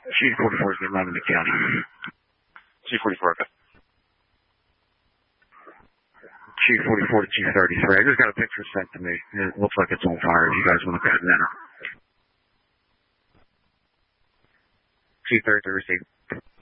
G44 is in the county. G44, okay. G44 to G33. I just got a picture sent to me. It looks like it's on fire. You guys want to look at it now? G33 received.